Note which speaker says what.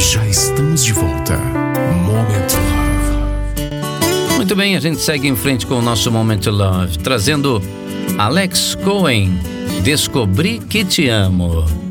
Speaker 1: Já estamos de volta. Moment Love.
Speaker 2: Muito bem, a gente segue em frente com o nosso Moment Love, trazendo Alex Cohen, Descobri que te amo.